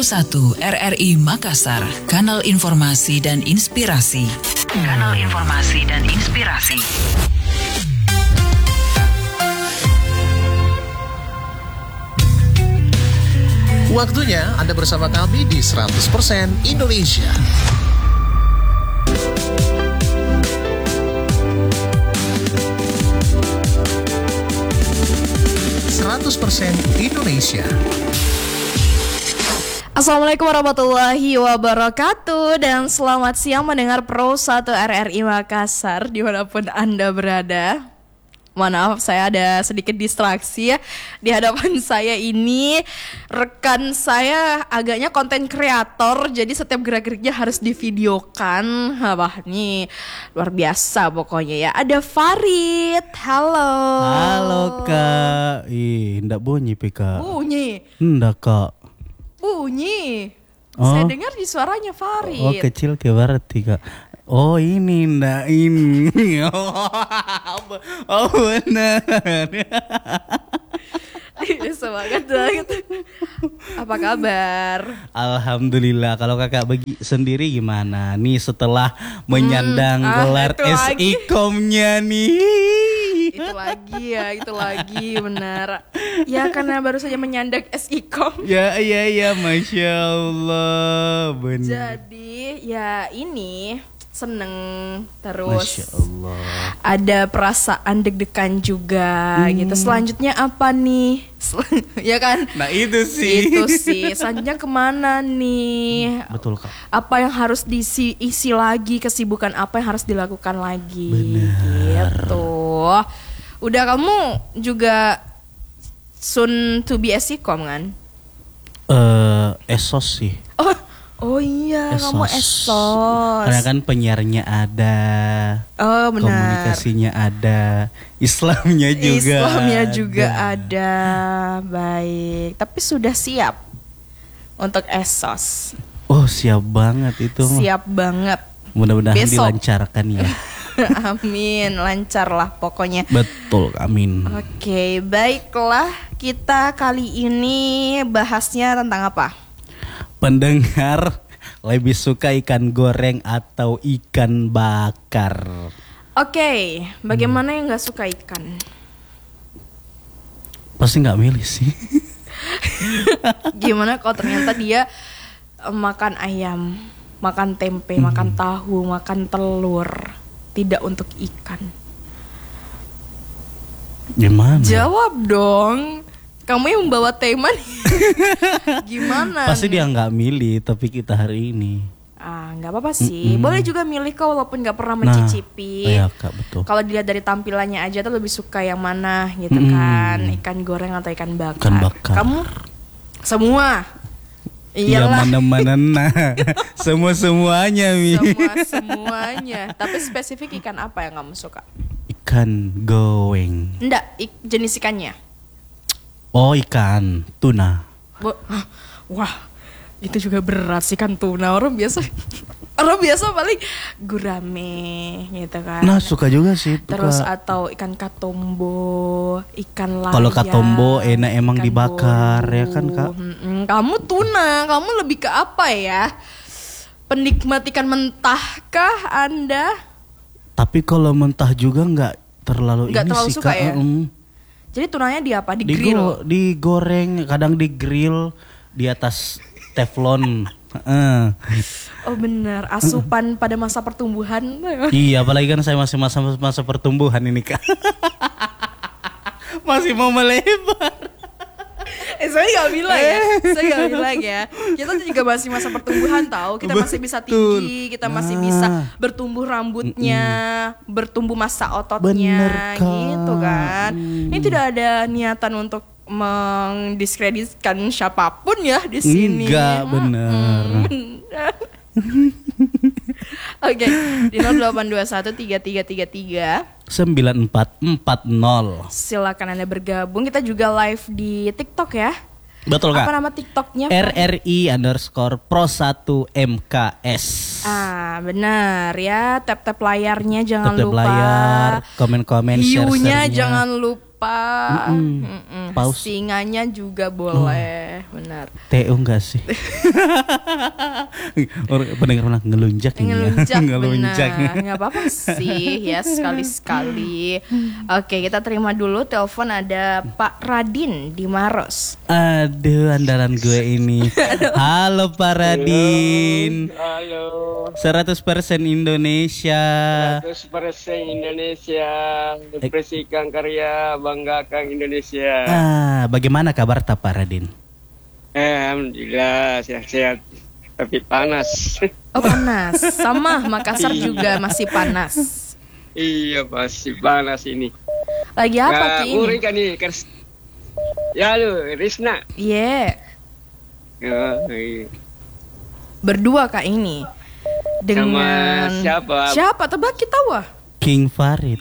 Pro1 RRI Makassar, kanal informasi dan inspirasi. Kanal informasi dan inspirasi. Waktunya Anda bersama kami di 100% Indonesia. Indonesia. Assalamualaikum warahmatullahi wabarakatuh dan selamat siang mendengar Pro1 RRI Makassar dimanapun Anda berada. Maaf, saya ada sedikit distraksi ya. Di hadapan saya ini rekan saya agaknya konten kreator, jadi setiap gerak-geriknya harus divideokan. Wah, ini luar biasa pokoknya ya. Ada Farid. Halo. Halo Kak. Ndak bunyi Kak. Bunyi. Ndak Kak. Bunyi. Oh. Saya dengar di suaranya Farid. Oh, kecil ke berarti Kak. Oh ini ndak ini. Oh benar. Semangat banget. Apa kabar? Alhamdulillah. Kalau kakak sendiri gimana? Nih setelah menyandang gelar SIKOM-nya nih. Itu lagi benar. Ya karena baru saja menyandang SIKOM. Ya, Masya Allah. Benar. Jadi ya ini seneng terus. Masya Allah. Ada perasaan deg-degan juga gitu. Selanjutnya apa nih? Ya kan? Nah itu sih. Selanjutnya kemana nih? Betul Kak. Apa yang harus diisi lagi? Kesibukan apa yang harus dilakukan lagi? Benar. Gitu. Udah kamu juga soon to be SIKOM kan? Esos sih. Oh iya, kamu esos. Karena kan penyiarnya ada. Oh benar. Komunikasinya ada. Islamnya juga ada. Baik. Tapi sudah siap untuk esos. Oh siap banget itu. Siap banget. Mudah-mudahan besok dilancarkan ya. Amin, lancar lah pokoknya. Betul, amin. Oke, baiklah. Kita kali ini bahasnya tentang apa? Pendengar lebih suka ikan goreng atau ikan bakar? Oke, bagaimana yang gak suka ikan? Pasti gak milih sih. Gimana kalau ternyata dia makan ayam, makan tempe, makan tahu, makan telur, tidak untuk ikan? Gimana? Jawab dong. Kamu yang membawa tema nih. Gimana? Pasti dia nggak milih, tapi kita hari ini. Nggak apa-apa sih. Boleh juga milih kau walaupun nggak pernah mencicipi. Iya Kak, betul. Kalau dilihat dari tampilannya aja tuh lebih suka yang mana gitu kan? Ikan goreng atau ikan bakar? Ikan bakar. Kamu semua. Iya Iyalah. mana-mana nah. Semuanya Mi. Semuanya. Tapi spesifik ikan apa yang kamu suka? Ikan goreng. Enggak, jenis ikannya. Oh ikan tuna. Wah, itu juga berat sih kan tuna. Orang biasa paling gurame gitu kan. Nah suka juga sih. Terus atau ikan katombo, ikan layang. Kalau katombo enak emang dibakar boru. ya kan Kak. Kamu tuna, kamu lebih ke apa ya? Penikmat ikan mentah kah Anda? Tapi kalau mentah juga nggak terlalu suka Kak. ya? Jadi tunanya di apa? Di grill? Digoreng, kadang di grill di atas teflon. Oh benar, asupan pada masa pertumbuhan. Iya, apalagi kan saya masih masa pertumbuhan ini Kak. Masih mau melebar. Saya gak bilang ya. Kita juga masih masa pertumbuhan tahu. Kita masih bisa tinggi, kita masih bisa bertumbuh rambutnya, bertumbuh massa ototnya. Bener, gitu kan. Ini tidak ada niatan untuk mendiskreditkan siapapun ya di sini. Enggak, bener. Oke, di 08213333 9440. silakan Anda bergabung. Kita juga live di TikTok ya. Betul Kak. Apa nama TikToknya? RRI_Pro1MKS. Benar ya. Tap layarnya jangan lupa. Layar, komen-komen, share-nya. Jangan lupa apa. Paus. Singanya juga boleh, benar. TO enggak sih? Orang pendengar pernah ngelunjak ini ya. Ngelunjak, benar. Nggak apa-apa sih ya, sekali-sekali. Oke, kita terima dulu telepon, ada Pak Radin di Maros. Aduh, andalan gue ini. Halo Pak Radin. Halo. 100% Indonesia. 100% Indonesia. Depresikan karya, banggakan Indonesia. Bagaimana kabar Pak Radin? Alhamdulillah sehat-sehat. Tapi panas. Oh, panas. Sama Makassar juga masih panas. Iya, masih panas ini. Lagi apa Ki Uri ini? kan nih. Ya lu, Risna. Iya. Iya. Berdua Kak ini. Dengan Sama siapa? Siapa? Tebak kita wah. King Farid.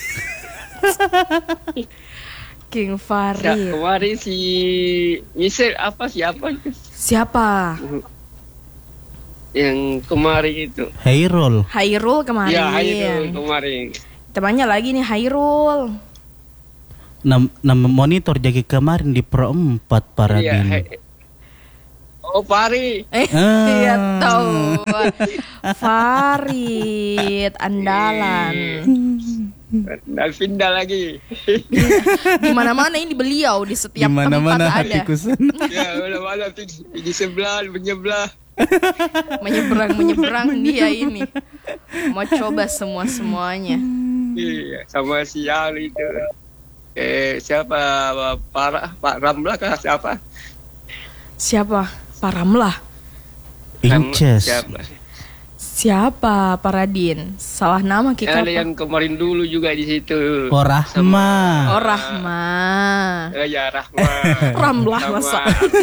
King Farid. Kemarin si Michelle siapa itu? Siapa? Yang kemarin itu. Hairul. Hairul kemarin. Ya, itu kemarin. Temannya lagi nih Hairul. Nama monitor jadi kemarin di Pro 4 Pak Radin. Oh, Pari. Iya tahu. Farid andalan. Dalvinda lagi. Di mana-mana ini beliau di setiap tempat Mana-mana ada. hatiku sana. Ya, mana-mana di sebelah, menyebelah. Menyeberang dia ini. Mau coba semuanya. Iya, sama si Al itu. Siapa? Pak Ramlah kah siapa? Siapa? Pak Ramlah. Inces. Siapa Pak Radin? Salah nama kita. Ada yang kemarin dulu juga di situ. Oh, Rahma. Oh, Rahma. Ya, Rahma. Ramlah Sama masa.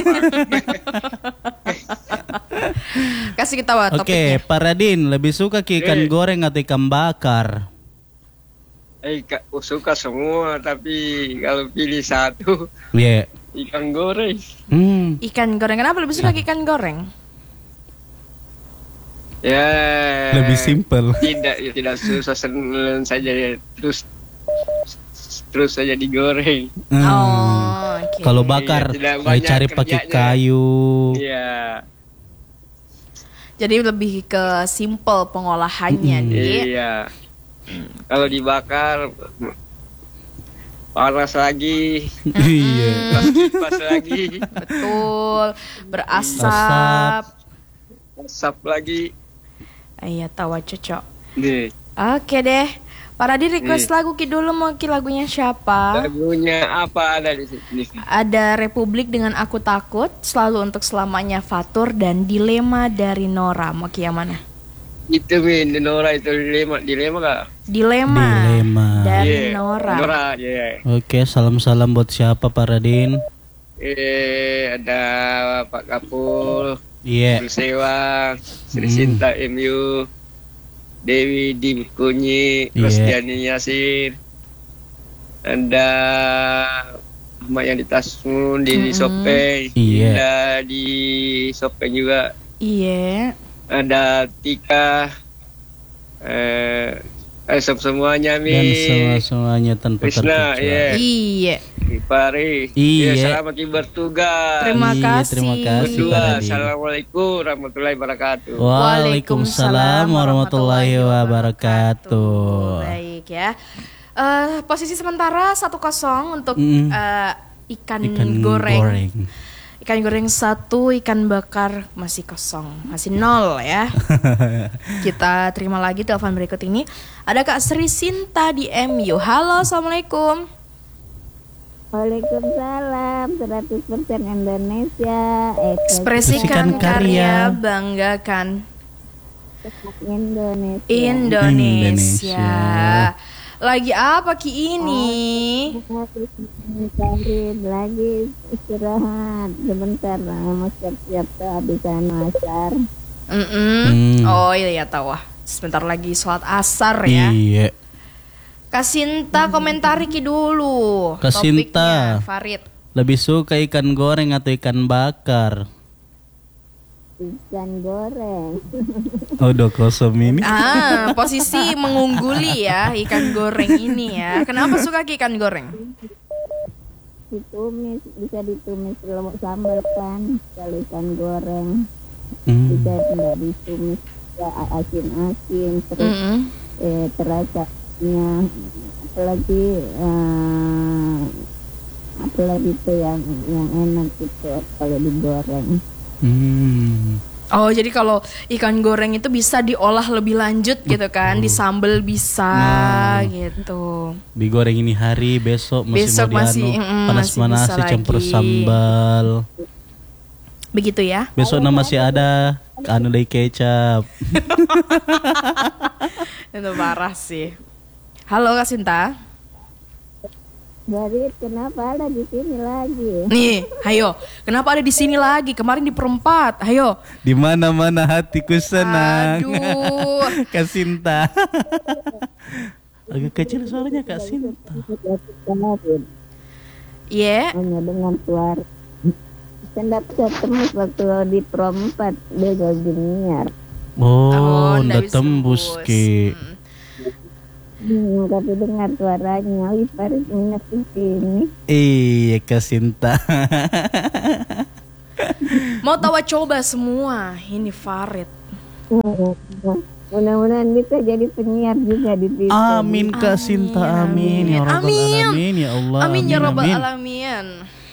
Kasih kita Oke, topiknya. Pak Radin, lebih suka ke ikan goreng atau ikan bakar? Suka semua, tapi kalau pilih satu, Iya. ikan goreng. Ikan goreng. Kenapa lebih suka ikan goreng? Ya. Lebih simpel. Tidak susah, senang saja terus saja digoreng. Oh, oke. Kalau bakar, Iya, tidak banyak cari pakai kerjanya. kayu. Iya. Jadi lebih ke simple pengolahannya nih. Iya. Kalau dibakar panas lagi, Iya. kipas lagi, Betul. Berasap. asap lagi. Iya, tahu cocok. Nih, Oke deh. Pak Radin request lagu Ki dulu, mau Ki lagunya siapa? lagunya apa ada di sini? Ada Republik dengan Aku Takut, Selalu Untuk Selamanya Fatur, dan Dilema dari Nora. Mau Ki yang mana? Itu Nora itu dilema kah? Dilema, dari Iya, Nora. Nora, iya. Oke, salam-salam buat siapa Pak Radin? Ada Pak Kapul, Iya. Sewang, Sri Sinta MU, Dewi di Kunyi, Rostiani Yasir, ada Ahmad yang di Tasmun, di Sopeng, Iya. Indah di Sopeng juga, Iya. ada Tika, semuanya Dan Mi, semuanya tanpa Krishna, terkecuali. Iya. Pari, Iya. selamat bertugas. Terima Iya, kasih. terima kasih. Berdua, Pak Radin. assalamualaikum warahmatullahi wabarakatuh. Waalaikumsalam warahmatullahi wabarakatuh. Baik ya. Posisi sementara 1-0 untuk ikan goreng. Ikan goreng 1, ikan bakar masih kosong, masih 0 ya. Kita terima lagi telepon berikut ini. Ada Kak Sri Sinta di MU. Halo, assalamualaikum. Waalaikumsalam, 100% Indonesia. Ekspresikan karya, banggakan Indonesia. Indonesia. Lagi apa Ki ini? Lagi istirahat sebentar, mau siap-siap kehabisan asar. Oh iya tahu. Sebentar lagi sholat asar ya. Iya. Kasinta komentari Ki dulu. Kasinta. Topiknya, Farid. Lebih suka ikan goreng atau ikan bakar? Ikan goreng. Oh, udah kosong ini. Posisi mengungguli ya ikan goreng ini ya. Kenapa suka Ki ikan goreng? ditumis, bisa ditumis kalau sambal kan, kalau ikan goreng bisa tidak ditumis, ya asin-asin, terus terasanya apalagi itu yang enak gitu kalau digoreng. Oh, jadi kalau ikan goreng itu bisa diolah lebih lanjut gitu kan, disambel bisa gitu. Digoreng ini hari, besok masih panas-panas campur lagi. sambal. Begitu ya. Besok masih ada dari kecap. Itu parah sih. Halo Kak Sinta. Jadi kenapa ada di sini lagi? Nih, ayo. Kenapa ada di sini lagi? Kemarin di perempat. Ayo. Di mana-mana hatiku senang. Aduh. Kak Sinta. Agak kecil suaranya Kak Sinta. Iya. Hanya dengan suara. Saya ketemu waktu di perempat dia lagi nyiar. Oh, ndak udah tembus Ki. Tapi dengar suaranya, Farid minat di sini. Iya Kak Sinta. Mau tawa coba semua. Ini Farid. Mudah-mudahan bisa jadi penyiar juga di TV. Amin Kak Sinta, amin ya rabbal alamin ya Allah. Amin ya rabbal alamin.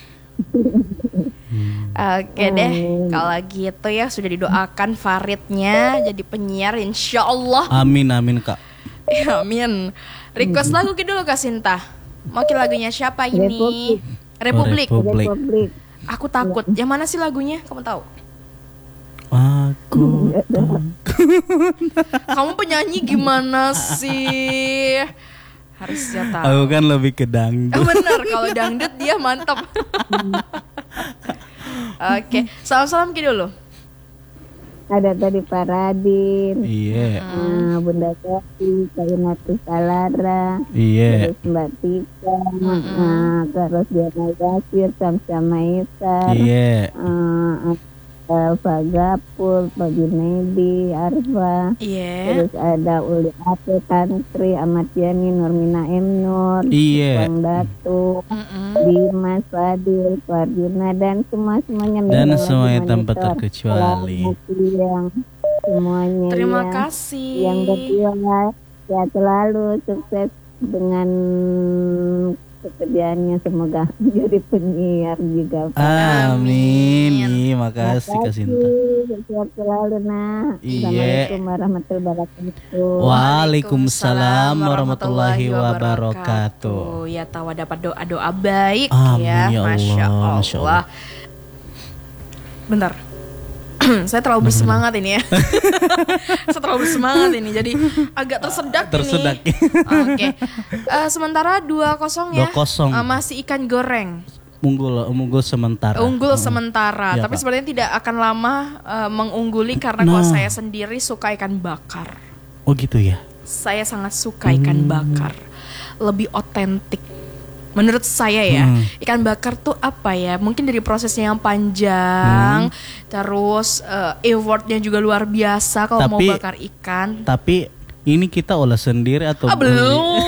Oke deh, kalau gitu ya sudah didoakan Faridnya jadi penyiar insya Allah. Amin amin Kak. Ya, amin. Request lagu dulu Kak Sinta. Mau ke lagunya siapa ini? Republik. Republik. Aku takut. Yang mana sih lagunya? Kamu tahu? Aku Kamu penyanyi gimana sih? Harusnya tahu. Aku kan lebih ke dangdut. Bener, kalau dangdut dia mantap. Oke, salam-salam Ki dulu. Ada tadi Pak Radin. Iya. Bunda Sofi, Kainatu Salara. Iya. Terus Mbak Tika. Terus Diana Yasir, Samsia Maisar. Iya. Elva Gapul, Pak Junaidi, Arfa. Iya. Terus ada Uli Ate, Tantri, Ahmad Yani, Nurmina M. Nur, Iya. Bang Datu, Dimas, Fadil, Fardina, dan semuanya. Dan yang semuanya lagi tanpa monitor. terkecuali. Yang semuanya Terima yang, kasih. yang berdua ya selalu sukses dengan pekerjaannya, semoga jadi penyiar juga. Amin. Iya, makasih Kak Sinta. Sehat selalu nak. Iya. Assalamualaikum warahmatullahi wabarakatuh. Waalaikumsalam warahmatullahi wabarakatuh. Ya tawa dapat doa-doa baik. Amin ya, ya Allah, Masya Masya Allah. Allah. Bentar. Saya terlalu bersemangat ini ya. Saya terlalu bersemangat ini, jadi agak tersedak ini. Oke. Sementara 2-0 ya. 2-0. Masih ikan goreng. Unggul sementara. Unggul sementara, Ya, tapi Pak. sebenarnya tidak akan lama mengungguli karena kalau saya sendiri suka ikan bakar. Oh gitu ya. Saya sangat suka ikan bakar. Lebih otentik. Menurut saya ya, ikan bakar tuh apa ya? Mungkin dari prosesnya yang panjang, terus effort-nya juga luar biasa kalau mau Tapi- bakar ikan. Tapi ini kita olah sendiri atau Belum.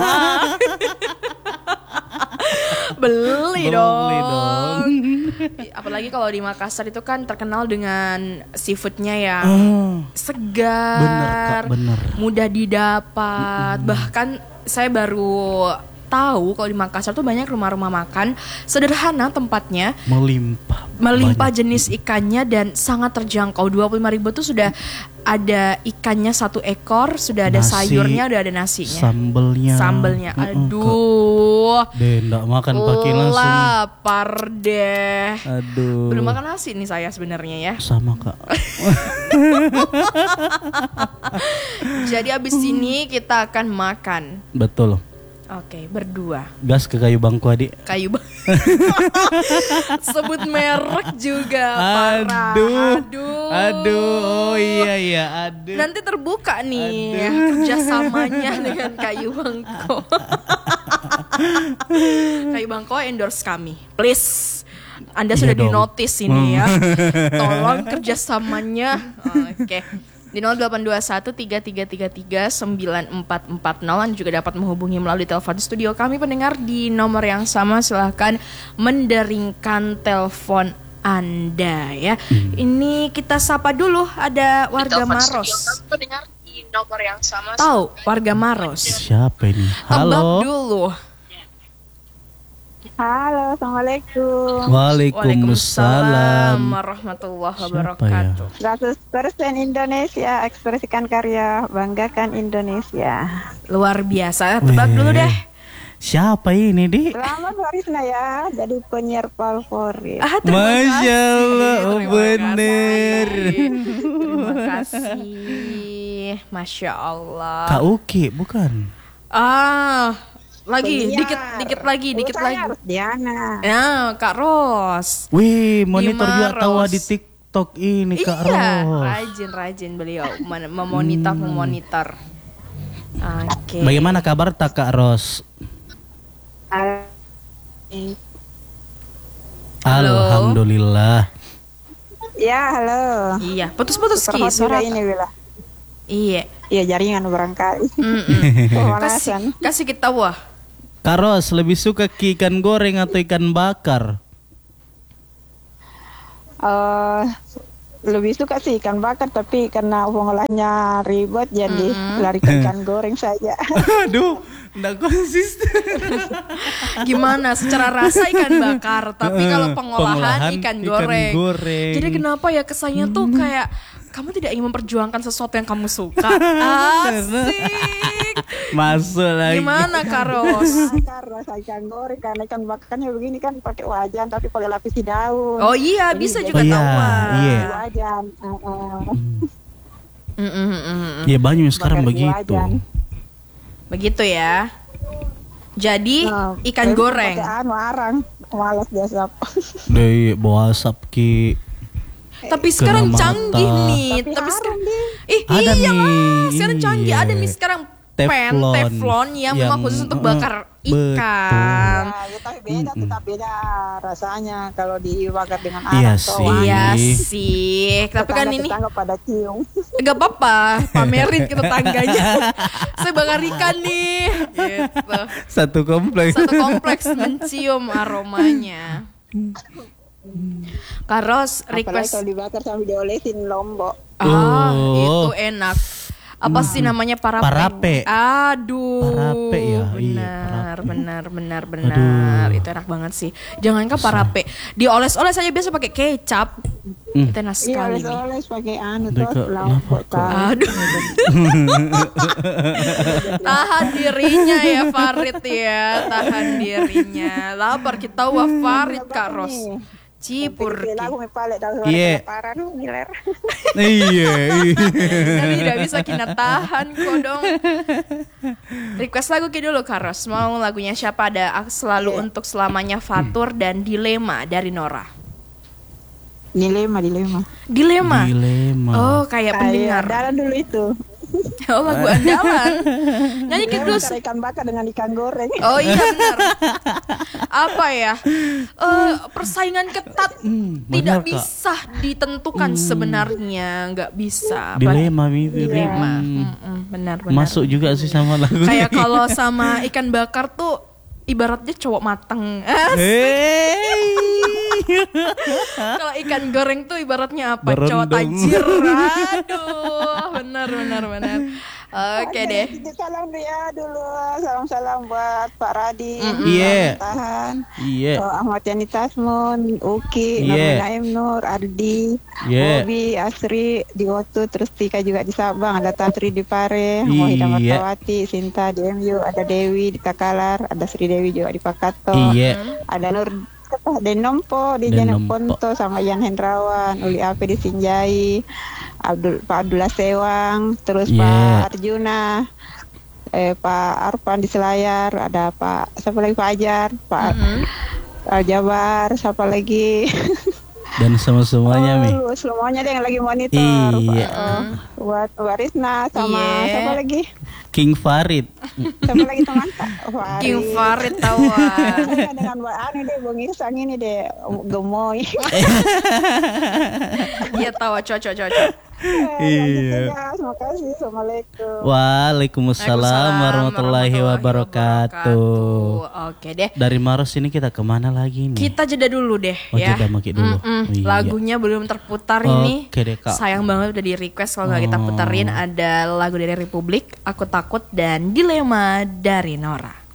Beli dong. Apalagi kalau di Makassar itu kan terkenal dengan seafoodnya yang segar, Bener, Kak, bener. mudah didapat. Bahkan saya baru tahu kalau di Makassar tuh banyak rumah-rumah makan sederhana tempatnya, melimpah jenis ikannya dan sangat terjangkau. 25.000 tuh sudah ada ikannya 1 ekor, sudah ada Nasi, sayurnya, udah ada nasinya, sambelnya. Aduh, Deh, nggak makan pakai langsung. lapar deh. Aduh. Belum makan nasi nih saya sebenarnya ya. Sama Kak. Jadi abis ini kita akan makan. Betul. Oke, berdua. Gas ke kayu bangku adik. Kayu sebut merek juga, parah. Aduh, oh iya, aduh. Nanti terbuka nih kerjasamanya dengan Kayu Bangko. Kayu Bangko endorse kami, please. Anda Iya sudah dong. di notice ini ya. Tolong kerjasamanya. Oke. Di 0821-3333-9440 juga dapat menghubungi melalui telepon studio kami pendengar di nomor yang sama. Silahkan menderingkan telepon Anda ya. Ini kita sapa dulu, ada warga Maros. Pendengar di nomor yang sama. Tahu warga Maros? Siapa ini? Tebak Halo. dulu. Halo, assalamualaikum. Waalaikumsalam. Warahmatullahi Siapa wabarakatuh. 100% Indonesia, ekspresikan karya, banggakan Indonesia. Luar biasa. Tebak dulu deh. Siapa ini, Di? Selamat Warisna ya, jadi penyiar favorit. Terima Masya kasih. Allah, Terima bener. Terima kasih. Masya Allah. Kak Uki, bukan? Lagi, Penyiar. dikit lagi. Saya harus Diana. Ya, Kak Ros. Wih, monitor juga Ros. tawa di TikTok ini, Kak Iya, Ros. rajin beliau memonitor. Oke. Bagaimana kabar tak, Kak Ros? Halo. Alhamdulillah. Ya, halo. Iya, putus-putus Ki, Terhormat suara. juga ini Wila. Iya. Iya, jaringan barangkali. Pemanasan. Kasih kita wah. Kak Ros, lebih suka ke ikan goreng atau ikan bakar? Lebih suka sih ikan bakar, tapi karena pengolahnya ribet jadi lari ke ikan goreng saja. Aduh, enggak konsisten. Gimana secara rasa ikan bakar, tapi kalau pengolahan ikan goreng. Jadi kenapa ya kesannya tuh kayak kamu tidak ingin memperjuangkan sesuatu yang kamu suka. Asik. Masuk lagi. Gimana Kak Ros? Karena ikan goreng, karena ikan bakarnya begini kan pakai wajan tapi pakai lapisi daun. Oh iya, bisa juga iya, tawar. iya. Wajan. Ya banyak sekarang Bakar di begitu. wajan. Begitu ya. Jadi ikan Tapi goreng. pakai arang, malas biasa. Deh, bawa asap ki. Tapi sekarang mata. canggih nih. Tapi harum, sekarang Di. Ada iya nih, lah. Sekarang canggih. iya. Ada nih sekarang teflon yang memang khusus untuk bakar betul. ikan. Ya, tapi beda, tetap beda rasanya kalau dibakar dengan Iya arang. sih. Iya sih. Tapi kan ini tetangga pada cium. gak apa-apa, pamerin ke tetangganya. Saya bakar ikan nih. Gitu. Satu kompleks. Satu kompleks mencium aromanya. Karos Apalagi request. kalau dibakar sambil diolesin lombok. Itu enak. Apa sih namanya parape? Parape. Aduh. Parape ya, Benar, iya, benar. Aduh. Itu enak banget sih. Jangankan parape, dioles-oles aja biasa pakai kecap. Itu enak Iya, sekali nih. oles pakai anu Deka, terus lombok. Aduh. Tahan dirinya ya Farid ya, tahan dirinya. Lapar kita wah Farid Kak Ros. Cipur. Lagu me palet dalam Iya. kelaparan ngiler. Iya. Tapi tidak bisa kita tahan kok dong. Request lagu Ki dulu Kak Ros. Mau lagunya siapa? Ada Selalu Untuk Selamanya Fatur dan Dilema dari Nora. Dilema. Dilema. Oh, kayak Kayak pendengar. dalam dulu itu. Oh, lagu andalan. Nyanyi Ki dulu. Antara ikan bakar dengan ikan goreng. Oh iya benar. Apa ya? Persaingan ketat benar, tidak Kak. bisa ditentukan sebenarnya, nggak bisa. Dilema itu. Dilema. Benar. Masuk juga sih sama lagu. Kayak kalau sama ikan bakar tuh ibaratnya cowok mateng. Kalau ikan goreng tuh ibaratnya apa? Cowok Berendam. tajir. Aduh, benar. Oke deh. Salam dia dulu. Salam buat Pak Radi. Iya. Tahan. Iya. Ahmad Yani Tasmun, Uki, Iya. Naim Nur, Ardi, Iya. Bobi, Asri di Wotu, terus Tika juga di Sabang, ada Tantri di Pare, Mohida Iya. Martawati, Sinta di MU, ada Dewi di Takalar, ada Sri Dewi juga di Pakato, Iya. ada Nur Denompo di Denompo. Janeponto sama Yan Hendrawan, Uli Ape di Sinjai, Pak Abdullah Sewang, terus Iya. Pak Arjuna, Pak Arfan di Selayar, ada Pak siapa lagi, Pak Ajar, Pak Jabar, siapa lagi? Dan semuanya Mi. Semuanya deh yang lagi monitor. Iya. Buat Warisna sama Iya. siapa lagi? King Farid. Siapa lagi teman? King Farid Tawan. Dengan Mbak Ani deh, Bung Irsang ini deh gemoy. Iya tawa cocok. Iya. Terima kasih. Assalamualaikum. Waalaikumsalam warahmatullahi wabarakatuh. Oke deh. Dari Maros ini kita kemana lagi nih? Kita jeda dulu deh ya. Jeda Maki dulu. Iya. Lagunya belum terputar ini. Oke deh, Kak. Sayang banget udah di request kalau nggak kita puterin. Ada lagu dari Republik, Aku Takut dan Dilema dari Nora.